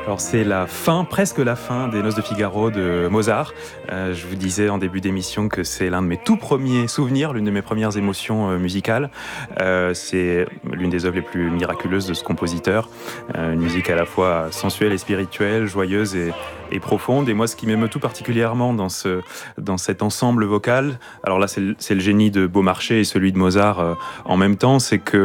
Alors c'est la fin, presque la fin des Noces de Figaro de Mozart. Je vous disais en début d'émission que c'est l'un de mes tout premiers souvenirs, l'une de mes premières émotions musicales. C'est l'une des œuvres les plus miraculeuses de ce compositeur. Une musique à la fois sensuelle et spirituelle, joyeuse et profonde. Et moi, ce qui m'émeut tout particulièrement dans cet ensemble vocal, alors là c'est le génie de Beaumarchais et celui de Mozart en même temps, c'est que